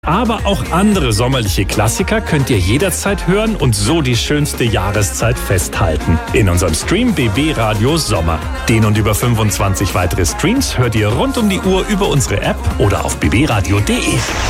Aber auch andere sommerliche Klassiker könnt ihr jederzeit hören und so die schönste Jahreszeit festhalten. In unserem Stream BB Radio Sommer. Den und über 25 weitere Streams hört ihr rund um die Uhr über unsere App oder auf bbradio.de.